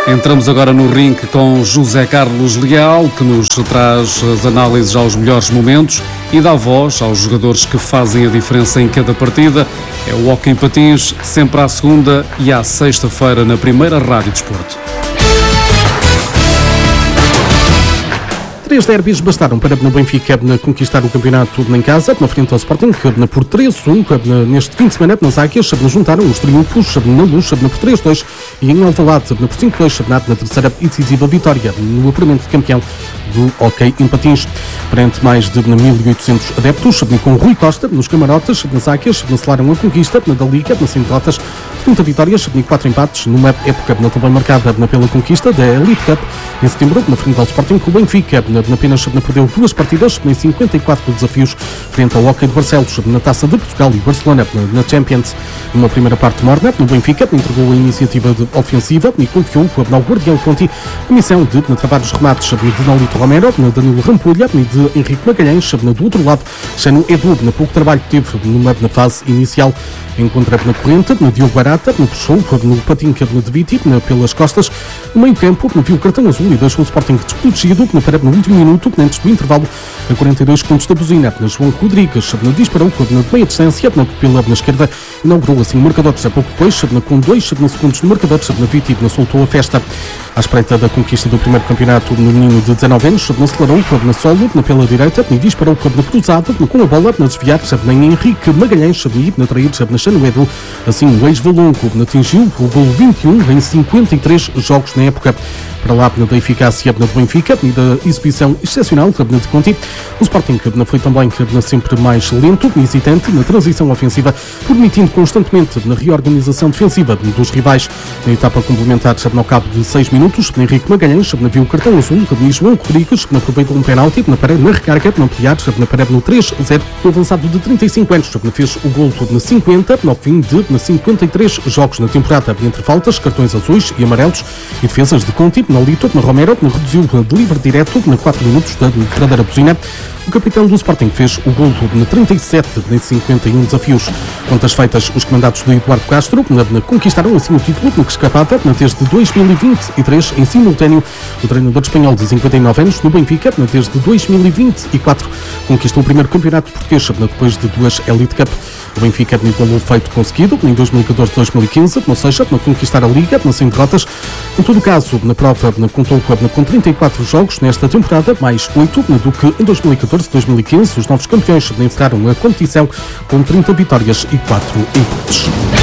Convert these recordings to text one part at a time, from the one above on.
Entramos agora no ringue com José Carlos Leal, que nos traz as análises aos melhores momentos e dá voz aos jogadores que fazem a diferença em cada partida. É o Hóquei em Patins, sempre à segunda e à sexta-feira na primeira Rádio Desporto. 3 derbys bastaram para o Benfica conquistar o campeonato em casa, na frente ao Sporting, por 3-1. Neste fim de semana, nas Águias, juntaram os triunfos na Luz, por 3-2, e em Alvalade, por 5-2, na terceira e decisiva vitória no apuramento de campeão do Hóquei em Patins. Perante mais de 1.800 adeptos, com Rui Costa nos camarotes, nas Águias, selaram a conquista da Liga, sem derrotas, 30 vitórias e 4 empates, numa época também marcada pela conquista da Elite Cup. Em setembro, na frente ao Sporting, o Benfica apenas perdeu 2 partidas em 54 desafios frente ao Hóquei de Barcelos, na Taça de Portugal e Barcelona na Champions. Numa primeira parte morna, o Benfica entregou a iniciativa ofensiva e confiou ao Guardião Conti a missão de travar os remates de Nolito Romero, Danilo Rampolha e de Henrique Magalhães. Do outro lado, Chano Edu, pouco trabalho que teve na fase inicial, encontra na corrente, Diogo Barata, puxou no patinho de Viti pelas costas. No meio campo, viu o cartão azul e deixou o Sporting desprotegido no último minuto, antes do intervalo, a 42 segundos da buzina. João Rodrigues disparou na meia distância pela esquerda, inaugurou assim o marcador. A pouco depois, com 2 segundos no marcador, Viti soltou a festa. À espreita da conquista do primeiro campeonato no menino de 19 anos, acelerou na solo, pela direita, e disparou na cruzada, com a bola na desviar, em Henrique Magalhães, e na trair, na Chano Edu. Assim, o ex-Valongo atingiu o gol 21 em 53 jogos na época. Para lá da eficácia do Benfica e da exibição excepcional de Conti, o Sporting foi também sempre mais lento e hesitante na transição ofensiva, permitindo constantemente na reorganização defensiva dos rivais. Na etapa complementar, ao cabo de 6 minutos, Henrique Magalhães viu o cartão azul de João Rodrigues, aproveitou um penalti na recarga, na ampliar, na parede no 3-0. O avançado de 35 anos fez o gol na 50, no fim de 53 jogos na temporada, entre faltas, cartões azuis e amarelos e defesas de Conti. Nolito Romero reduziu de livre direto na 4 minutos da verdadeira buzina. O capitão do Sporting fez o gol na 37 em 51 desafios. Contas feitas, os comandados de Eduardo Castro conquistaram assim o título que escapava desde 2023 em simultâneo. O treinador espanhol de 59 anos no Benfica, desde 2024, conquistou o primeiro campeonato português depois de 2 Elite Cup. O Benfica igualou o feito conseguido em 2014-2015, ou seja, conquistar a Liga sem derrotas. Em todo o caso, na prova contou com 34 jogos nesta temporada, mais 8 do que em 2014-2015. Os novos campeões encerraram a competição com 30 vitórias e 4 empates.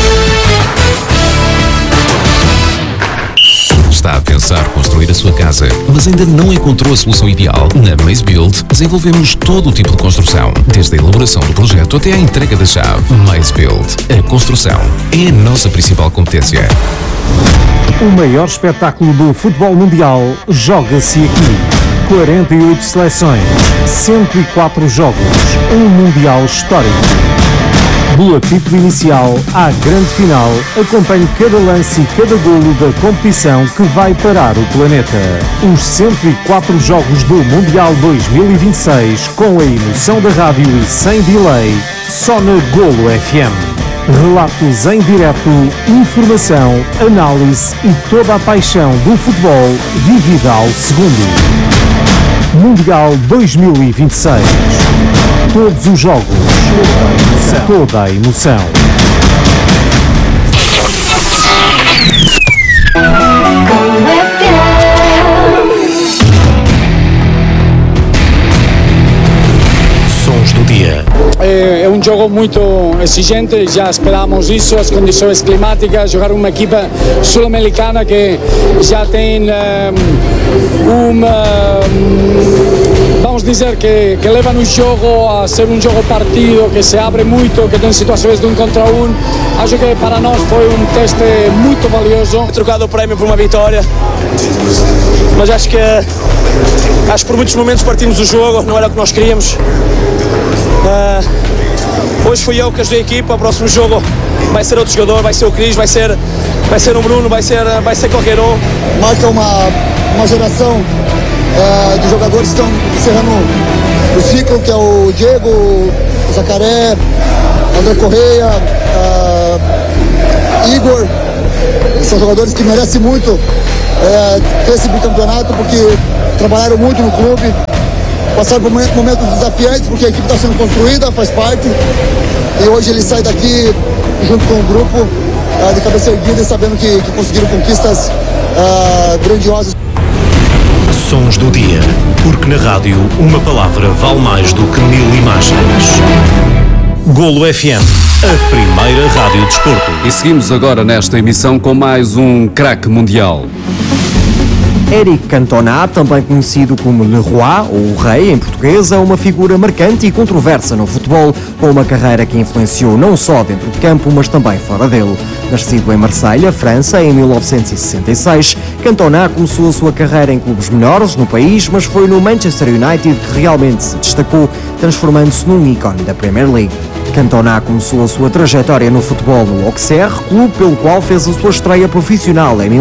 Está a pensar construir a sua casa, mas ainda não encontrou a solução ideal? Na Maze Build desenvolvemos todo o tipo de construção, desde a elaboração do projeto até à entrega da chave. Maze Build, a construção é a nossa principal competência. O maior espetáculo do futebol mundial joga-se aqui. 48 seleções, 104 jogos, um mundial histórico. Do apito inicial à grande final, acompanhe cada lance e cada golo da competição que vai parar o planeta. Os 104 jogos do Mundial 2026, com a emoção da rádio e sem delay, só na Golo FM. Relatos em direto, informação, análise e toda a paixão do futebol vivida ao segundo. Mundial 2026. Todos os jogos, toda a emoção. Sons do dia. É um jogo muito exigente, já esperávamos isso, as condições climáticas, jogar uma equipa sul-americana que já tem vamos dizer que leva no jogo a ser um jogo partido, que se abre muito, que tem situações de 1 contra 1. Acho que para nós foi um teste muito valioso. Trocado o prémio por uma vitória, mas acho que por muitos momentos partimos o jogo, não era o que nós queríamos. Hoje fui eu que ajudei a equipa, o próximo jogo vai ser outro jogador, vai ser o Cris, vai ser o Bruno, vai ser qualquer um. Marca uma geração de jogadores que estão encerrando o ciclo, que é o Diego, o Jacaré, André Correia, Igor. São jogadores que merecem muito ter esse bicampeonato, porque trabalharam muito no clube, passaram por momentos desafiantes, porque a equipe está sendo construída, faz parte, e hoje ele sai daqui junto com o grupo, de cabeça erguida e sabendo que conseguiram conquistas grandiosas. Sons do dia, porque na rádio uma palavra vale mais do que 1000 imagens. Golo FM, a primeira rádio de desporto. E seguimos agora nesta emissão com mais um craque mundial. Éric Cantona, também conhecido como Le Roi, ou o Rei em português, é uma figura marcante e controversa no futebol, com uma carreira que influenciou não só dentro de campo, mas também fora dele. Nascido em Marselha, França, em 1966, Cantona começou a sua carreira em clubes menores no país, mas foi no Manchester United que realmente se destacou, transformando-se num ícone da Premier League. Cantona começou a sua trajetória no futebol no Auxerre, clube pelo qual fez a sua estreia profissional em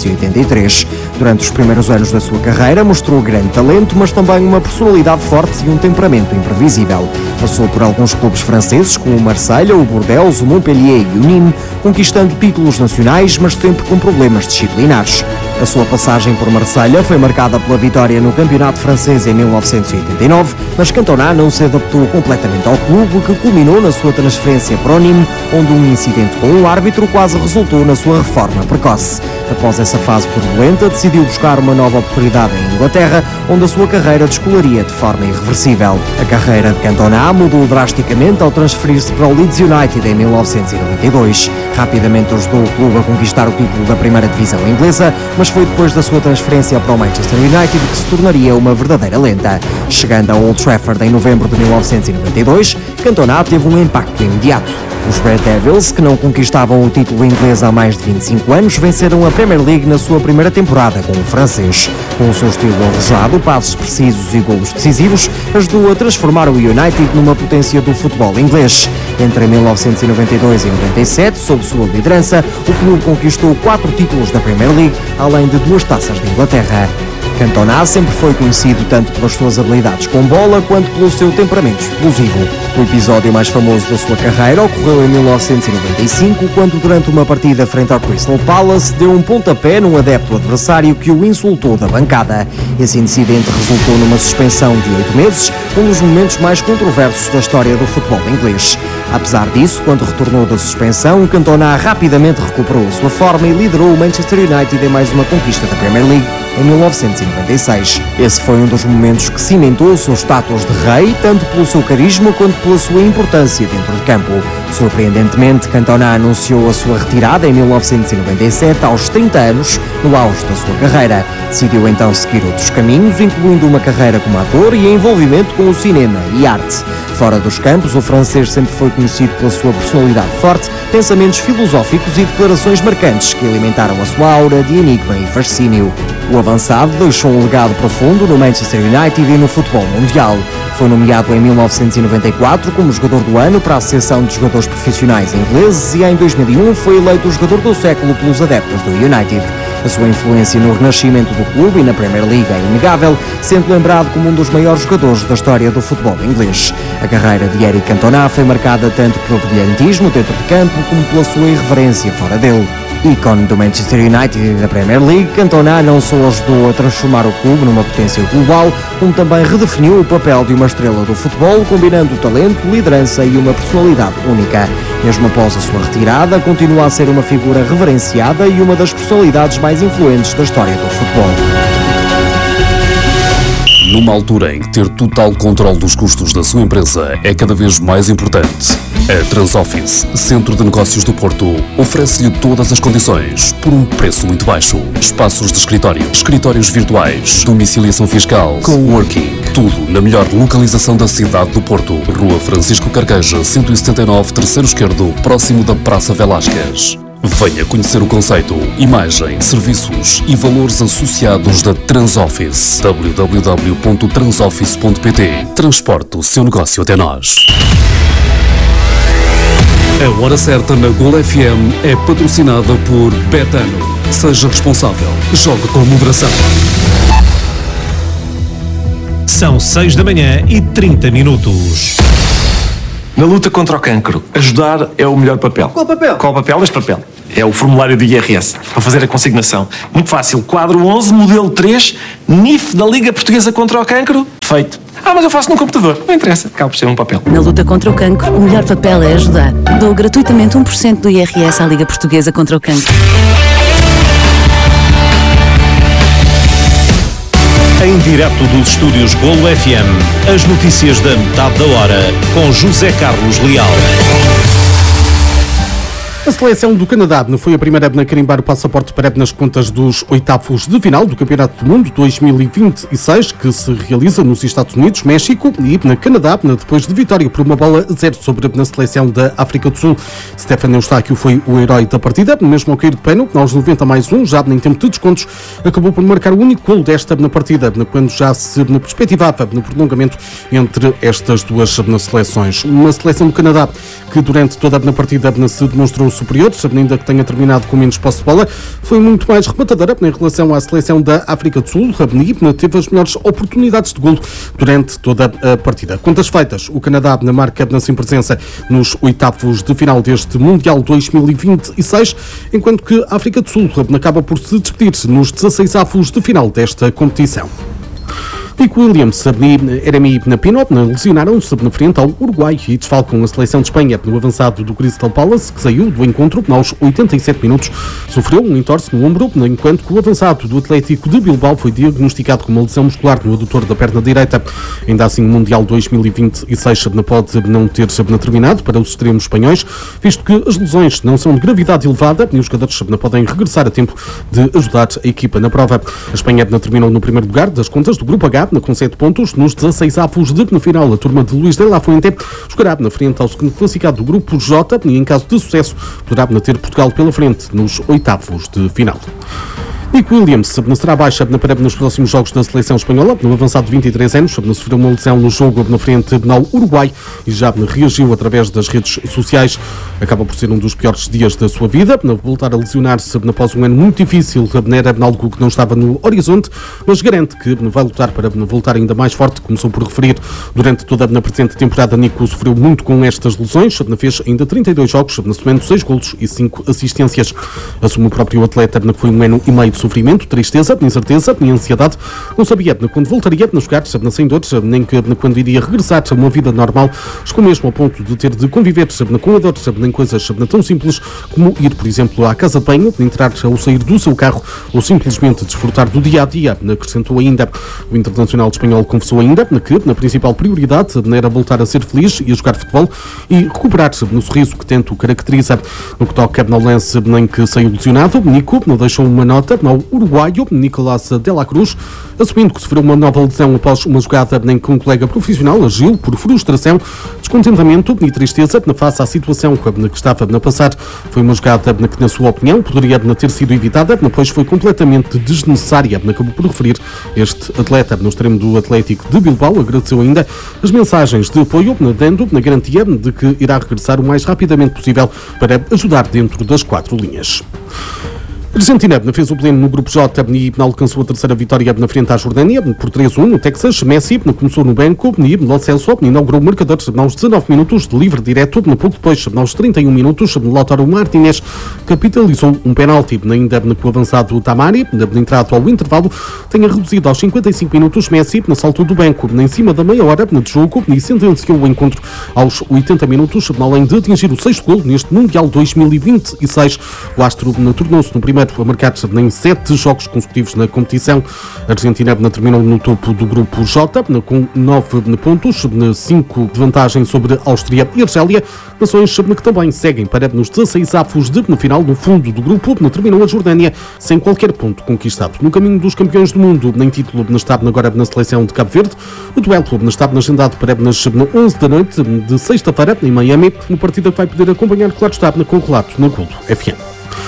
1983. Durante os primeiros anos da sua carreira mostrou grande talento, mas também uma personalidade forte e um temperamento imprevisível. Passou por alguns clubes franceses como o Marselha, o Bordeaux, o Montpellier e o Nîmes, conquistando títulos nacionais, mas sempre com problemas disciplinares. A sua passagem por Marselha foi marcada pela vitória no campeonato francês em 1989, mas Cantona não se adaptou completamente ao clube, que culminou na sua transferência para o Nîmes, onde um incidente com o árbitro quase resultou na sua reforma precoce. Após essa fase turbulenta, decidiu buscar uma nova oportunidade em Inglaterra, onde a sua carreira descolaria de forma irreversível. A carreira de Cantona mudou drasticamente ao transferir-se para o Leeds United em 1992. Rapidamente ajudou o clube a conquistar o título da primeira divisão inglesa, mas foi depois da sua transferência para o Manchester United que se tornaria uma verdadeira lenda. Chegando ao Old Trafford em novembro de 1992, Cantona teve um impacto imediato. Os Red Devils, que não conquistavam o título inglês há mais de 25 anos, venceram a Premier League na sua primeira temporada com o francês. Com o seu estilo arrojado, passos precisos e golos decisivos, ajudou a transformar o United numa potência do futebol inglês. Entre 1992 e 97, sob sua liderança, o clube conquistou 4 títulos da Premier League, além de 2 taças de Inglaterra. Cantona sempre foi conhecido tanto pelas suas habilidades com bola quanto pelo seu temperamento explosivo. O episódio mais famoso da sua carreira ocorreu em 1995, quando durante uma partida frente ao Crystal Palace deu um pontapé num adepto adversário que o insultou da bancada. Esse incidente resultou numa suspensão de 8 meses, um dos momentos mais controversos da história do futebol inglês. Apesar disso, quando retornou da suspensão, Cantona rapidamente recuperou a sua forma e liderou o Manchester United em mais uma conquista da Premier League em 1996. Esse foi um dos momentos que cimentou o seu status de rei, tanto pelo seu carisma quanto pela sua importância dentro de campo. Surpreendentemente, Cantona anunciou a sua retirada em 1997, aos 30 anos, no auge da sua carreira. Decidiu então seguir outros caminhos, incluindo uma carreira como ator e envolvimento com o cinema e arte. Fora dos campos, o francês sempre foi conhecido pela sua personalidade forte, pensamentos filosóficos e declarações marcantes que alimentaram a sua aura de enigma e fascínio. O avançado deixou um legado profundo no Manchester United e no futebol mundial. Foi nomeado em 1994 como jogador do ano para a Associação de Jogadores Profissionais Ingleses e em 2001 foi eleito o jogador do século pelos adeptos do United. A sua influência no renascimento do clube e na Premier League é inegável, sendo lembrado como um dos maiores jogadores da história do futebol inglês. A carreira de Éric Cantona foi marcada tanto pelo brilhantismo dentro de campo como pela sua irreverência fora dele. Ícone do Manchester United e da Premier League, Cantona não só ajudou a transformar o clube numa potência global, como também redefiniu o papel de uma estrela do futebol, combinando talento, liderança e uma personalidade única. Mesmo após a sua retirada, continua a ser uma figura reverenciada e uma das personalidades mais influentes da história do futebol. Numa altura em que ter total controle dos custos da sua empresa é cada vez mais importante, a Transoffice, Centro de Negócios do Porto, oferece-lhe todas as condições por um preço muito baixo. Espaços de escritório, escritórios virtuais, domiciliação fiscal, coworking, tudo na melhor localização da cidade do Porto. Rua Francisco Carqueja, 179, terceiro esquerdo, próximo da Praça Velásquez. Venha conhecer o conceito, imagem, serviços e valores associados da Transoffice. www.transoffice.pt. Transporte o seu negócio até nós. A Hora Certa na Golo FM é patrocinada por Betano. Seja responsável. Jogue com moderação. São 6h30. Na luta contra o cancro, ajudar é o melhor papel. Qual papel? Qual papel? Este papel. É o formulário do IRS, para fazer a consignação. Muito fácil. Quadro 11, modelo 3, NIF da Liga Portuguesa contra o Cancro. Feito. Mas eu faço num computador. Não interessa. Acaba por ser um papel. Na luta contra o cancro, o melhor papel é ajudar. Dou gratuitamente 1% do IRS à Liga Portuguesa contra o Cancro. Em direto dos estúdios Golo FM, as notícias da metade da hora, com José Carlos Leal. A seleção do Canadá foi a primeira a carimbar o passaporte para nas contas dos oitavos de final do Campeonato do Mundo 2026, que se realiza nos Estados Unidos, México e na Canadá, depois de vitória por 1-0 sobre a seleção da África do Sul. Stefan Eustáquio foi o herói da partida, mesmo ao cair de pênalti, aos 90+1, já em tempo de descontos, acabou por marcar o único golo desta partida, quando já se perspectivava no prolongamento entre estas duas seleções. Uma seleção do Canadá que durante toda a partida se demonstrou superior, ainda que tenha terminado com menos posse de bola, foi muito mais rematadora em relação à seleção da África do Sul. E teve as melhores oportunidades de golo durante toda a partida. Contas feitas, o Canadá marca sem presença nos oitavos de final deste Mundial 2026, enquanto que a África do Sul acaba por se despedir nos 16avos de final desta competição. Nico Williams e Eremi Pinot lesionaram-se na frente ao Uruguai e desfalcam a seleção de Espanha. No avançado do Crystal Palace, que saiu do encontro aos 87 minutos, sofreu um entorse no ombro, enquanto que o avançado do Atlético de Bilbao foi diagnosticado com uma lesão muscular no adutor da perna direita. Ainda assim, o Mundial 2026 pode não ter terminado para os extremos espanhóis, visto que as lesões não são de gravidade elevada e os jogadores podem regressar a tempo de ajudar a equipa na prova. A Espanha terminou no primeiro lugar das contas do Grupo H, com 7 pontos, nos 16avos de final. A turma de Luís de la Fuente jogará na frente ao segundo classificado do Grupo J e, em caso de sucesso, poderá ter Portugal pela frente nos oitavos de final. Nico Williams será baixa nos próximos jogos da seleção espanhola. No avançado de 23 anos, sofreu uma lesão no jogo na frente ao Uruguai e já reagiu através das redes sociais. Acaba por ser um dos piores dias da sua vida. Voltar a lesionar-se após um ano muito difícil era algo que não estava no horizonte, mas garante que vai lutar para voltar ainda mais forte. Começou por referir, durante toda a presente temporada, Nico sofreu muito com estas lesões. Fez ainda 32 jogos, somando 6 golos e 5 assistências. Assume o próprio atleta que foi um ano e meio de sofrimento, tristeza, incerteza e ansiedade. Não sabia quando voltaria a jogar, sem dores, nem quando iria regressar a uma vida normal. Chegou mesmo ao ponto de ter de conviver com a dor, nem coisas tão simples como ir, por exemplo, à casa de banho, entrar ou sair do seu carro ou simplesmente desfrutar do dia-a-dia. Acrescentou ainda. O internacional espanhol confessou ainda que a principal prioridade era voltar a ser feliz e a jogar futebol e recuperar-se no sorriso que tanto o caracteriza. No que toca ao lance em que saiu lesionado, Nico deixou uma nota ao uruguaio Nicolás de la Cruz, assumindo que sofreu uma nova lesão após uma jogada em que um colega profissional agiu por frustração, descontentamento e tristeza face à situação que estava a passar. Foi uma jogada que, na sua opinião, poderia ter sido evitada, pois foi completamente desnecessária. Acabou por referir este atleta. No extremo do Atlético de Bilbao, agradeceu ainda as mensagens de apoio, dando na garantia de que irá regressar o mais rapidamente possível para ajudar dentro das 4 linhas. A Argentina fez o pleno no Grupo J e alcançou a terceira vitória na frente à Jordânia por 3-1 no Texas. Messi começou no banco e Lo Celso inaugurou o marcador aos 19 minutos de livre direto. Pouco depois, aos 31 minutos, Lautaro Martínez capitalizou um penalti. Ainda que o avançado Tamari, entrado ao intervalo, tenha reduzido aos 55 minutos. Messi saltou do banco em cima da meia hora de jogo e sentenciou o encontro aos 80 minutos, além de atingir o 6º golo neste Mundial 2026. O astro tornou-se no primeiro a marcar em 7 jogos consecutivos na competição. A Argentina terminou no topo do Grupo J com 9 pontos, 5 de vantagem sobre Áustria e Argélia, nações que também seguem para nos 16avos de final. No fundo do grupo terminou a Jordânia sem qualquer ponto conquistado. No caminho dos campeões do mundo, nem título estava agora na seleção de Cabo Verde. O duelo estava agendado para nas 11 da noite de sexta-feira em Miami, uma partida que vai poder acompanhar, claro está, com o relato na Golo FM.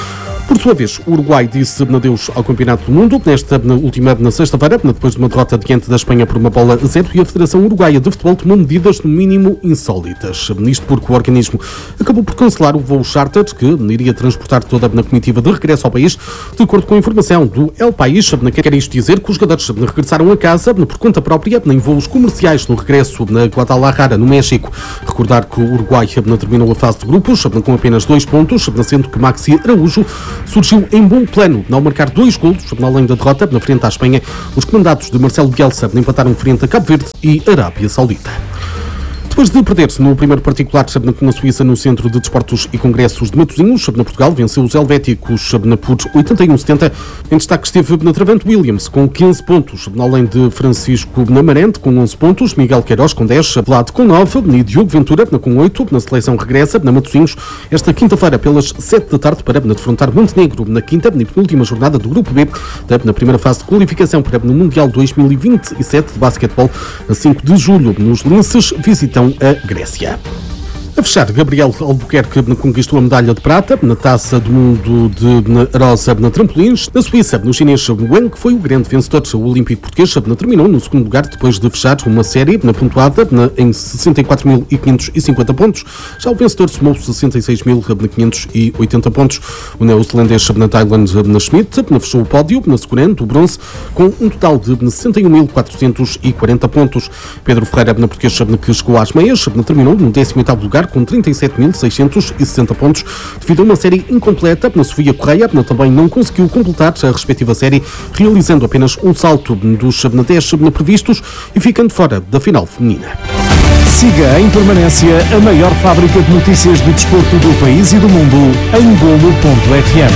Por sua vez, o Uruguai disse adeus ao Campeonato do Mundo nesta última sexta-feira, depois de uma derrota diante da Espanha por 1-0, e a Federação Uruguaia de Futebol tomou medidas no mínimo insólitas. Isto porque o organismo acabou por cancelar o voo charter que iria transportar toda a comitiva de regresso ao país, de acordo com a informação do El País. Quer isto dizer que os jogadores regressaram a casa por conta própria em voos comerciais no regresso na Guadalajara, no México. Recordar que o Uruguai terminou a fase de grupos com apenas 2 pontos, sendo que Maxi Araújo surgiu em bom plano ao marcar 2 golos, além da derrota na frente à Espanha. Os comandados de Marcelo Bielsa empataram frente a Cabo Verde e Arábia Saudita. Depois de perder-se no primeiro particular com a Suíça no Centro de Desportos e Congressos de Matosinhos, na Portugal venceu os helvéticos por 81-70. Em destaque esteve na Travante Williams com 15 pontos, além de Francisco Namarente com 11 pontos, Miguel Queiroz com 10, Vlad com 9 e Diogo Ventura com 8. Na seleção regressa na Matosinhos esta quinta-feira pelas 7 da tarde para defrontar Montenegro na quinta e penúltima jornada do Grupo B, na primeira fase de qualificação para no Mundial 2027 de basquetebol. A 5 de julho, nos Linces, visitam a Grécia. A fechar, Gabriel Albuquerque conquistou a medalha de prata na Taça do Mundo de Arosa na trampolins. Na Suíça, no chinês Wang, que foi o grande vencedor. O olímpico português terminou no segundo lugar depois de fechar uma série pontuada em 64.550 pontos. Já o vencedor somou 66.580 pontos. O neozelandês na Thailand Schmidt fechou o pódio na segurando o bronze com um total de 61.440 pontos. Pedro Ferreira, português, que chegou às meias, terminou no 18º lugar com 37.660 pontos. Devido a uma série incompleta, Sofia Correia também não conseguiu completar a respectiva série, realizando apenas um salto dos 10 previstos e ficando fora da final feminina. Siga em permanência a maior fábrica de notícias de desporto do país e do mundo em Golo.fm.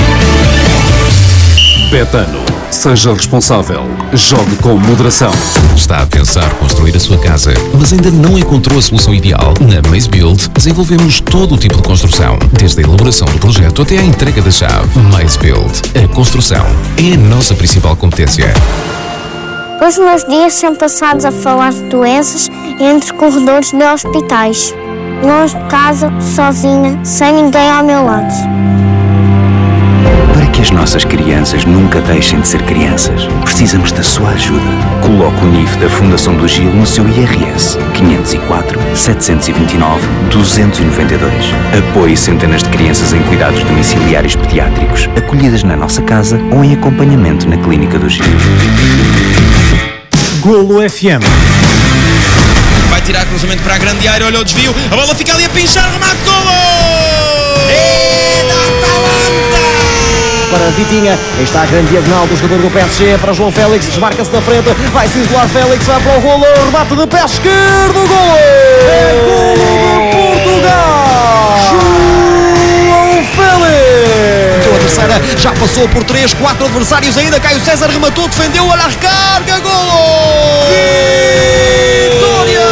Betano. Seja responsável. Jogue com moderação. Está a pensar construir a sua casa, mas ainda não encontrou a solução ideal? Na Maze Build desenvolvemos todo o tipo de construção, desde a elaboração do projeto até a entrega da chave. Maze Build. A construção é a nossa principal competência. Os meus dias são passados a falar de doenças entre corredores de hospitais. Longe de casa, sozinha, sem ninguém ao meu lado. Para que as nossas crianças nunca deixem de ser crianças, precisamos da sua ajuda. Coloque o NIF da Fundação do Gil no seu IRS 504-729-292. Apoie centenas de crianças em cuidados domiciliários pediátricos, acolhidas na nossa casa ou em acompanhamento na Clínica do Gil. Golo FM. Vai tirar cruzamento para a grande área, olha o desvio, a bola fica ali a pinchar, remate, golo! Para Vitinha, está a grande diagonal do jogador do PSG para João Félix, desmarca-se na frente, vai-se isolar Félix, vai para o golo, remate de pé esquerdo, golo! É golo de Portugal! João Félix! A terceira já passou por 3, 4 adversários ainda, Caio César rematou, defendeu, olha a recarga, golo! Vitória!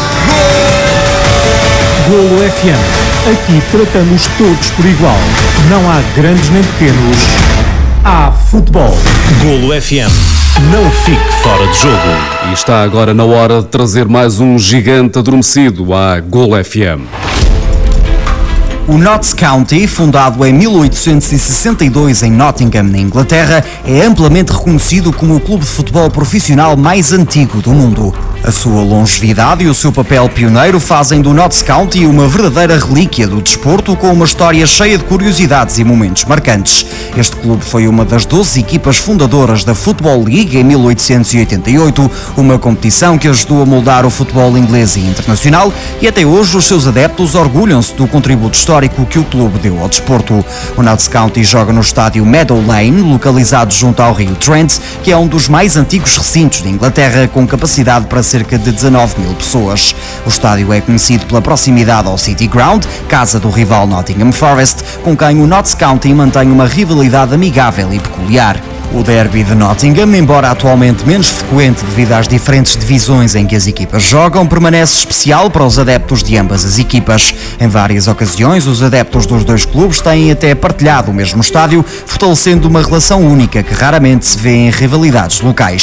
Golo FM. Aqui tratamos todos por igual. Não há grandes nem pequenos. Há futebol. Golo FM. Não fique fora de jogo. E está agora na hora de trazer mais um gigante adormecido à Golo FM. O Notts County, fundado em 1862 em Nottingham, na Inglaterra, é amplamente reconhecido como o clube de futebol profissional mais antigo do mundo. A sua longevidade e o seu papel pioneiro fazem do Notts County uma verdadeira relíquia do desporto, com uma história cheia de curiosidades e momentos marcantes. Este clube foi uma das 12 equipas fundadoras da Football League em 1888, uma competição que ajudou a moldar o futebol inglês e internacional, e até hoje os seus adeptos orgulham-se do contributo histórico que o clube deu ao desporto. O Notts County joga no estádio Meadow Lane, localizado junto ao rio Trent, que é um dos mais antigos recintos de Inglaterra, com capacidade para cerca de 19 mil pessoas. O estádio é conhecido pela proximidade ao City Ground, casa do rival Nottingham Forest, com quem o Notts County mantém uma rivalidade amigável e peculiar. O derby de Nottingham, embora atualmente menos frequente devido às diferentes divisões em que as equipas jogam, permanece especial para os adeptos de ambas as equipas. Em várias ocasiões, os adeptos dos dois clubes têm até partilhado o mesmo estádio, fortalecendo uma relação única que raramente se vê em rivalidades locais.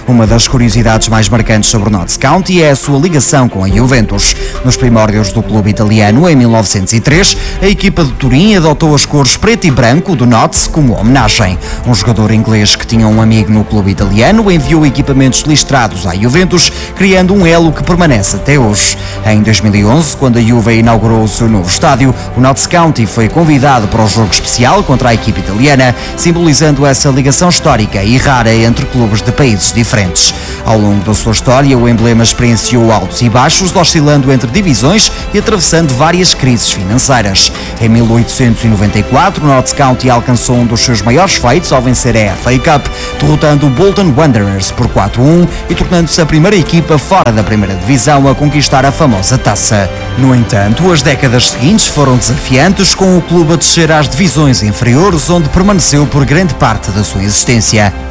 Uma das curiosidades mais marcantes sobre o Notts County é a sua ligação com a Juventus. Nos primórdios do clube italiano, em 1903, a equipa de Turim adotou as cores preto e branco do Notts como homenagem. Um jogador inglês que tinha um amigo no clube italiano enviou equipamentos listrados à Juventus, criando um elo que permanece até hoje. Em 2011, quando a Juve inaugurou o seu novo estádio, o Notts County foi convidado para o jogo especial contra a equipe italiana, simbolizando essa ligação histórica e rara entre clubes de países diferentes. Ao longo da sua história, o emblema experienciou altos e baixos, oscilando entre divisões e atravessando várias crises financeiras. Em 1894, o Notts County alcançou um dos seus maiores feitos ao vencer a FA Cup, derrotando o Bolton Wanderers por 4-1 e tornando-se a primeira equipa fora da primeira divisão a conquistar a famosa taça. No entanto, as décadas seguintes foram desafiantes, com o clube a descer às divisões inferiores, onde permaneceu por grande parte da sua existência.